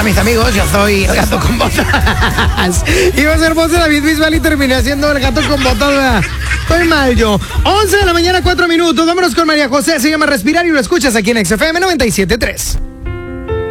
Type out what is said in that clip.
Hola mis amigos, yo soy el gato con botas. Iba a ser voz de David Bisbal y terminé haciendo el gato con botas, ¿verdad? Estoy mal yo. 11 de la mañana, 4 minutos. Vámonos con María José, se llama Respirar y lo escuchas aquí en XFM 97.3.